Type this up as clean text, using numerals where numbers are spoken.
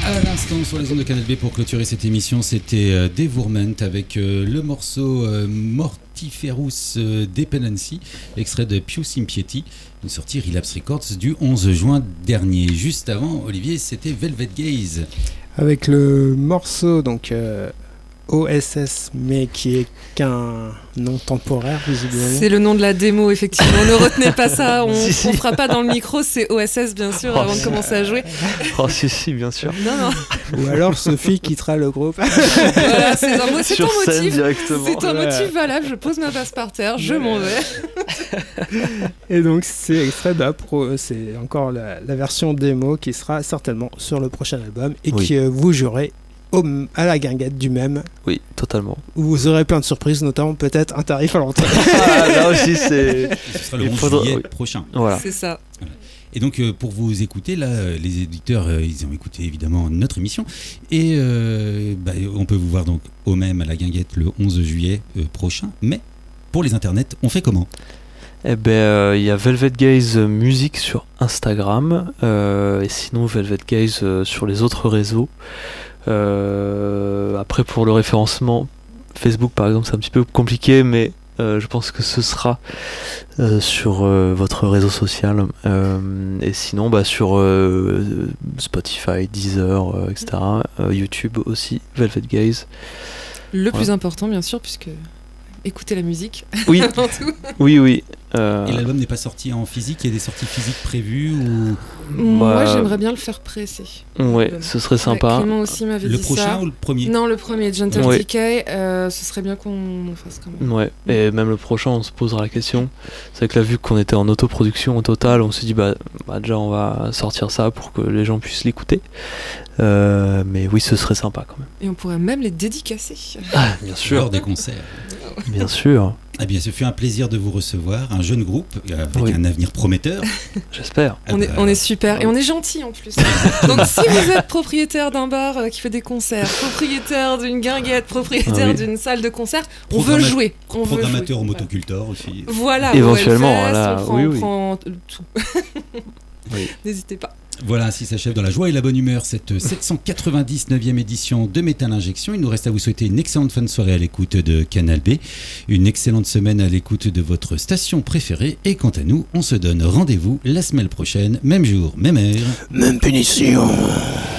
À l'instant sur les ondes de Canal B pour clôturer cette émission, c'était Devourment avec le morceau Mortiferous Dependency, extrait de Pius Impiety, une sortie Relapse Records du 11 juin dernier. Juste avant, Olivier, c'était Velvet Gaze. Avec le morceau donc OSS, mais qui est qu'un nom temporaire visiblement. C'est le nom de la démo, effectivement. Ne retenez pas ça, on ne fera pas dans le micro, c'est OSS bien sûr avant de commencer à jouer. Oh si, bien sûr. Non. Ou alors Sophie quittera le groupe. Voilà, c'est un motif. Directement. C'est un motif valable, je pose ma passe par terre, je m'en vais. Et donc c'est extrait c'est encore la version démo qui sera certainement sur le prochain album et qui vous jouerez à la guinguette du même. Oui, totalement. Où vous aurez plein de surprises, notamment peut-être un tarif à l'entrée. Là aussi, c'est. Ce sera le 11 juillet prochain. Voilà. C'est ça. Voilà. Et donc pour vous écouter, là, les éditeurs, ils ont écouté évidemment notre émission. Et on peut vous voir donc au même à la guinguette le 11 juillet prochain. Mais pour les internets, on fait comment ? Eh ben, il y a Velvet Gaze Music sur Instagram. Et sinon, Velvet Gaze sur les autres réseaux. Après pour le référencement Facebook par exemple c'est un petit peu compliqué, mais je pense que ce sera sur votre réseau social et sinon sur Spotify, Deezer, etc. YouTube aussi, Velvet Gaze. Le plus important bien sûr, puisque écoutez la musique. Oui. Avant tout. Oui. Et l'album n'est pas sorti en physique, il y a des sorties physiques prévues ou... Moi j'aimerais bien le faire presser. Ouais, ce serait sympa. Clément aussi m'avait dit ça. Le prochain ou le premier ? Non, le premier, Gentle Decay, ce serait bien qu'on le fasse quand même. Ouais, et même le prochain on se posera la question. C'est vrai que là vu qu'on était en autoproduction au total, on s'est dit déjà on va sortir ça pour que les gens puissent l'écouter. Mais oui, ce serait sympa quand même. Et on pourrait même les dédicacer. Ah, bien sûr. Lors des concerts. Bien sûr. Eh bien, ce fut un plaisir de vous recevoir, un jeune groupe avec un avenir prometteur. J'espère. On est super et on est gentil en plus. Donc si vous êtes propriétaire d'un bar qui fait des concerts, propriétaire d'une guinguette, propriétaire d'une salle de concert, on veut jouer. Programmateur au motocultor aussi. Voilà. Éventuellement, on prend tout. Oui. N'hésitez pas. Voilà, ainsi s'achève dans la joie et la bonne humeur cette 799e édition de Métal Injection. Il nous reste à vous souhaiter une excellente fin de soirée à l'écoute de Canal B, une excellente semaine à l'écoute de votre station préférée. Et quant à nous, on se donne rendez-vous la semaine prochaine, même jour, même heure. Même punition.